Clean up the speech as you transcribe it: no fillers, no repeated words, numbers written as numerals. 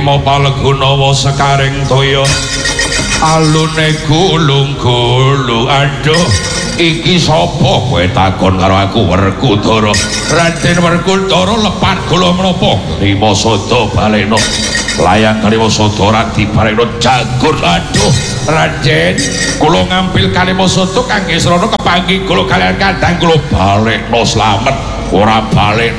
trimo palegunawa sekaring toya alune gulung-gulung aduh iki sapa kowe takon karo aku Werkudara Raden Werkudara lepat kula menapa Rima Sada balena layang Rima Sada ora dibalekno jagur aduh Raden kula ngambil Rima Sada kangge srana kepanggih kula kalian kadang kula balekno slamet ora balekno